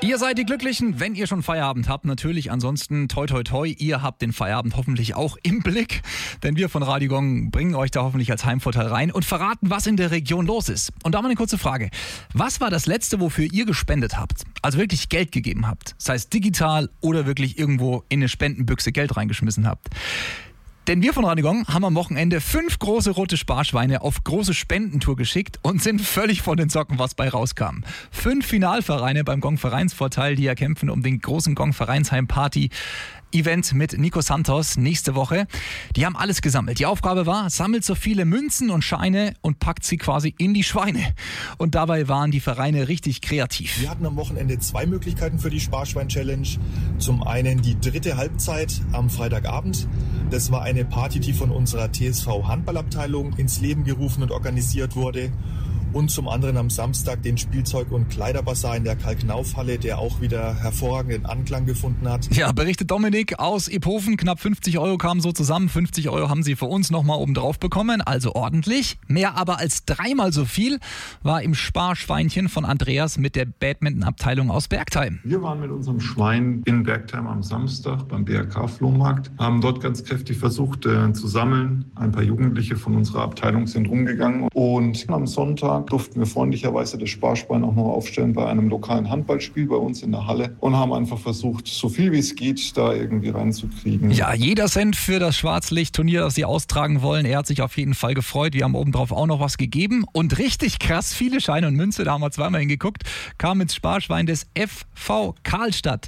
Ihr seid die Glücklichen, wenn ihr schon Feierabend habt. Natürlich, ansonsten toi toi toi, ihr habt den Feierabend hoffentlich auch im Blick. Denn wir von Radio Gong bringen euch da hoffentlich als Heimvorteil rein und verraten, was in der Region los ist. Und da mal eine kurze Frage. Was war das Letzte, wofür ihr gespendet habt? Also wirklich Geld gegeben habt? Sei es digital oder wirklich irgendwo in eine Spendenbüchse Geld reingeschmissen habt? Denn wir von Radio Gong haben am Wochenende 5 große rote Sparschweine auf große Spendentour geschickt und sind völlig von den Socken, was bei rauskam. 5 Finalvereine beim Gong Vereinsvorteil, die ja kämpfen um den großen Gong Vereinsheim Party Event mit Nico Santos nächste Woche. Die haben alles gesammelt. Die Aufgabe war, sammelt so viele Münzen und Scheine und packt sie quasi in die Schweine. Und dabei waren die Vereine richtig kreativ. Wir hatten am Wochenende 2 Möglichkeiten für die Sparschwein-Challenge. Zum einen die dritte Halbzeit am Freitagabend. Das war eine Party, die von unserer TSV Handballabteilung ins Leben gerufen und organisiert wurde. Und zum anderen am Samstag den Spielzeug- und Kleiderbazar in der Karl-Knauf-Halle, der auch wieder hervorragenden Anklang gefunden hat. Ja, berichtet Dominik aus Iphofen. Knapp 50 € kamen so zusammen. 50 € haben sie für uns nochmal oben drauf bekommen. Also ordentlich. Mehr aber als 3-mal so viel war im Sparschweinchen von Andreas mit der Badminton-Abteilung aus Bergtheim. Wir waren mit unserem Schwein in Bergtheim am Samstag beim BRK-Flohmarkt, haben dort ganz kräftig versucht zu sammeln. Ein paar Jugendliche von unserer Abteilung sind rumgegangen und am Sonntag durften wir freundlicherweise das Sparschwein auch noch aufstellen bei einem lokalen Handballspiel bei uns in der Halle und haben einfach versucht, so viel wie es geht, da irgendwie reinzukriegen. Ja, jeder Cent für das Schwarzlicht-Turnier, das sie austragen wollen. Er hat sich auf jeden Fall gefreut. Wir haben obendrauf auch noch was gegeben. Und richtig krass, viele Scheine und Münze, da haben wir zweimal hingeguckt, kamen ins Sparschwein des FV Karlstadt.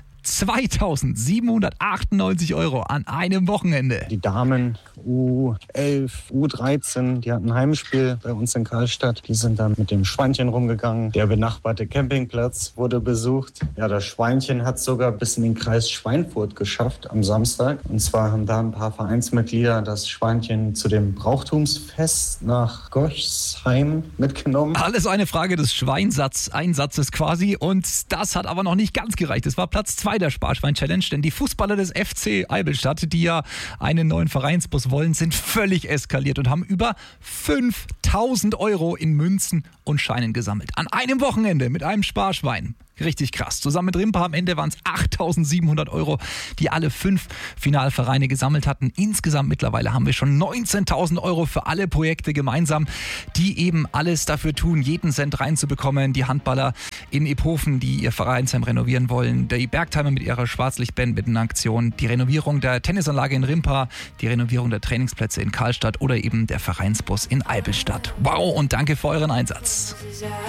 2.798 € an einem Wochenende. Die Damen U11, U13, die hatten ein Heimspiel bei uns in Karlstadt. Die sind dann mit dem Schweinchen rumgegangen. Der benachbarte Campingplatz wurde besucht. Ja, das Schweinchen hat sogar bis in den Kreis Schweinfurt geschafft am Samstag. Und zwar haben da ein paar Vereinsmitglieder das Schweinchen zu dem Brauchtumsfest nach Gochsheim mitgenommen. Alles eine Frage des Einsatzes quasi. Und das hat aber noch nicht ganz gereicht. Es war Platz 2 der Sparschwein-Challenge, denn die Fußballer des FC Eibelstadt, die ja einen neuen Vereinsbus wollen, sind völlig eskaliert und haben über 5.000 € in Münzen und Scheinen gesammelt. An einem Wochenende mit einem Sparschwein. Richtig krass. Zusammen mit Rimpa am Ende waren es 8.700 €, die alle 5 Finalvereine gesammelt hatten. Insgesamt mittlerweile haben wir schon 19.000 € für alle Projekte gemeinsam, die eben alles dafür tun, jeden Cent reinzubekommen. Die Handballer in Iphofen, die ihr Vereinsheim renovieren wollen. Die Bergtheimer mit ihrer Schwarzlichtband mit einer Aktion. Die Renovierung der Tennisanlage in Rimpa. Die Renovierung der Trainingsplätze in Karlstadt oder eben der Vereinsbus in Eibelstadt. Wow und danke für euren Einsatz.